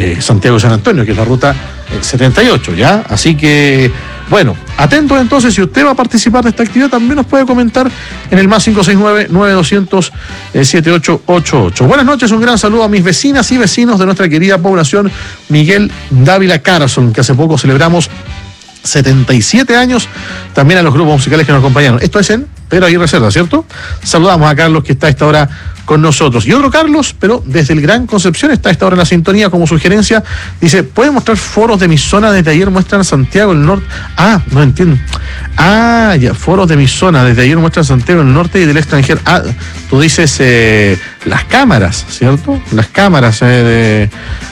Santiago y San Antonio, que es la ruta 78, ¿ya? Así que, bueno, atentos entonces, si usted va a participar de esta actividad, también nos puede comentar en el más 569-9200-7888. Buenas noches, un gran saludo a mis vecinas y vecinos de nuestra querida población Miguel Dávila Carson, que hace poco celebramos 77 años, también a los grupos musicales que nos acompañaron. Esto es en Pedro Aguirre Cerda, ¿cierto? Saludamos a Carlos, que está a esta hora con nosotros. Y otro Carlos, pero desde el Gran Concepción, está a esta hora en la sintonía como sugerencia. Dice, ¿pueden mostrar foros de mi zona? Desde ayer muestran Santiago el Norte. Ah, no entiendo. Ah, ya, foros de mi zona. Desde ayer muestran Santiago el Norte y del extranjero. Ah, tú dices las cámaras, ¿cierto? Las cámaras de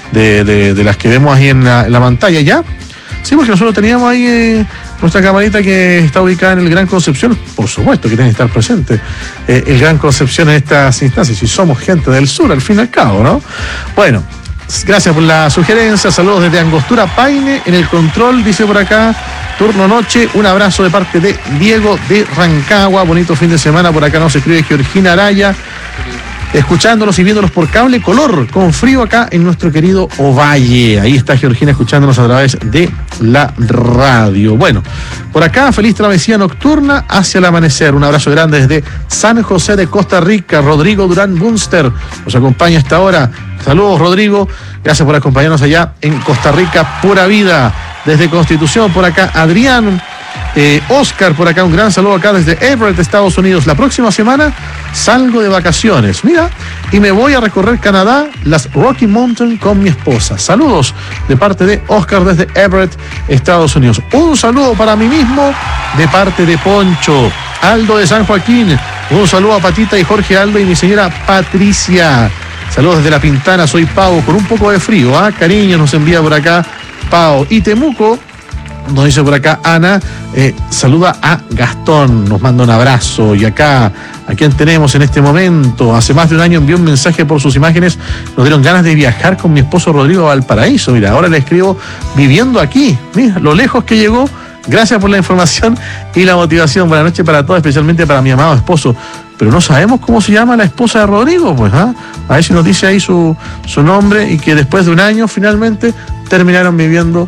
las que vemos ahí en la pantalla, ¿ya? Sí, porque nosotros teníamos ahí nuestra camarita que está ubicada en el Gran Concepción. Por supuesto que tiene que estar presente el Gran Concepción en estas instancias, si somos gente del sur, al fin y al cabo, ¿no? Bueno, gracias por la sugerencia. Saludos desde Angostura Paine, en el control, dice por acá, turno noche. Un abrazo de parte de Diego de Rancagua. Bonito fin de semana. Por acá nos escribe Georgina Araya, escuchándonos y viéndonos por cable color, con frío acá en nuestro querido Ovalle. Ahí está Georgina escuchándonos a través de la radio. Bueno, por acá, feliz travesía nocturna hacia el amanecer. Un abrazo grande desde San José de Costa Rica. Rodrigo Durán Bunster nos acompaña a esta hora. Saludos, Rodrigo. Gracias por acompañarnos allá en Costa Rica, pura vida. Desde Constitución, por acá, Adrián. Oscar, por acá, un gran saludo acá desde Everett, Estados Unidos. La próxima semana salgo de vacaciones, mira, y me voy a recorrer Canadá, las Rocky Mountains con mi esposa. Saludos de parte de Oscar desde Everett, Estados Unidos. Un saludo para mí mismo de parte de Poncho. Aldo de San Joaquín, un saludo a Patita y Jorge Aldo y mi señora Patricia. Saludos desde La Pintana, soy Pau, con un poco de frío, cariño nos envía por acá Pau. Y Temuco, nos dice por acá Ana, saluda a Gastón, nos manda un abrazo. Y acá, ¿a quién tenemos en este momento? Hace más de un año envió un mensaje por sus imágenes, nos dieron ganas de viajar con mi esposo Rodrigo a Valparaíso. Mira, ahora le escribo viviendo aquí, mira, lo lejos que llegó. Gracias por la información y la motivación. Buenas noches para todos, especialmente para mi amado esposo. Pero no sabemos cómo se llama la esposa de Rodrigo, pues, a ver si nos dice ahí su nombre, y que después de un año finalmente terminaron viviendo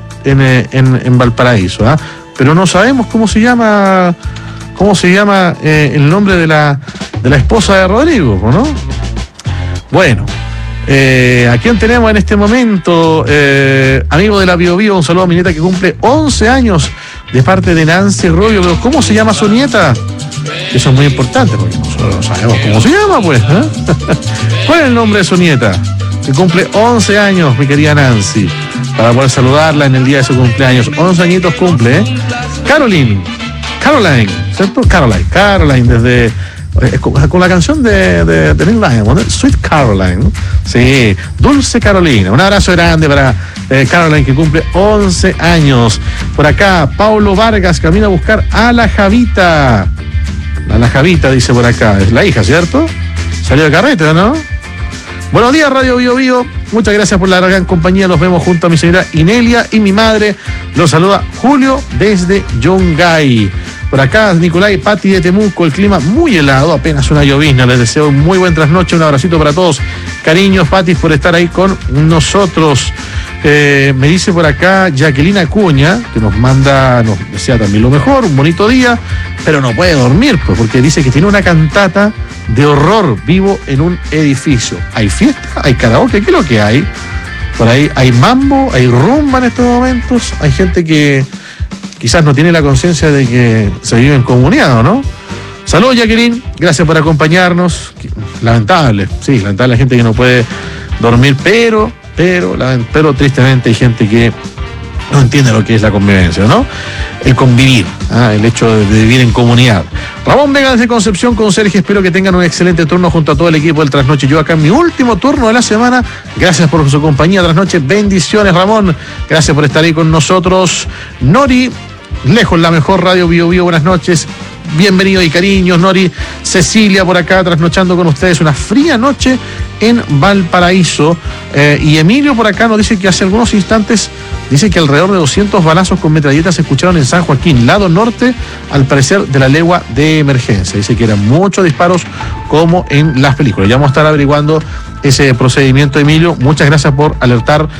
en Valparaíso, pero no sabemos cómo se llama el nombre de la esposa de Rodrigo, ¿no? Bueno, ¿a quién tenemos en este momento? Amigo de la Bio Bio, un saludo a mi nieta que cumple 11 años de parte de Nancy Rollo. Pero ¿cómo se llama su nieta? Eso es muy importante porque nosotros no sabemos cómo se llama, pues, ¿Cuál es el nombre de su nieta? Que cumple 11 años, mi querida Nancy, para poder saludarla en el día de su cumpleaños. 11 añitos cumple, Caroline, ¿cierto? Caroline, desde con la canción de Neil Diamond, Sweet Caroline, sí, Dulce Carolina. Un abrazo grande para Caroline, que cumple 11 años. Por acá, Paulo Vargas camina a buscar a la Javita. A la Javita, dice por acá, es la hija, ¿cierto? Salió de carrete, ¿no? Buenos días, Radio Bio Bio. Muchas gracias por la gran compañía. Los vemos junto a mi señora Inelia y mi madre. Los saluda Julio desde Yungay. Por acá, Nicolás y Pati de Temuco. El clima muy helado, apenas una llovizna. Les deseo un muy buen trasnoche. Un abracito para todos. Cariños, Pati, por estar ahí con nosotros. Me dice por acá Jacqueline Acuña, que nos desea también lo mejor, un bonito día, pero no puede dormir, pues, porque dice que tiene una cantata de horror vivo en un edificio. ¿Hay fiesta? ¿Hay karaoke? ¿Qué es lo que hay? Por ahí hay mambo, hay rumba en estos momentos. Hay gente que quizás no tiene la conciencia de que se vive en comunidad, ¿no? Saludos, Jacqueline, gracias por acompañarnos. Lamentable la gente que no puede dormir, pero tristemente hay gente que no entiende lo que es la convivencia, ¿no? El convivir, el hecho de vivir en comunidad. Ramón Vega desde Concepción con Sergio, espero que tengan un excelente turno junto a todo el equipo del Trasnoche. Yo acá en mi último turno de la semana, gracias por su compañía, Trasnoche, bendiciones, Ramón, gracias por estar ahí con nosotros. Nori, lejos la mejor Radio Bio Bio, buenas noches. Bienvenido y cariños, Nori. Cecilia por acá trasnochando con ustedes, una fría noche en Valparaíso. Y Emilio por acá nos dice que hace algunos instantes, dice que alrededor de 200 balazos con metralletas se escucharon en San Joaquín, lado norte, al parecer de la legua de emergencia. Dice que eran muchos disparos como en las películas. Ya vamos a estar averiguando ese procedimiento, Emilio. Muchas gracias por alertar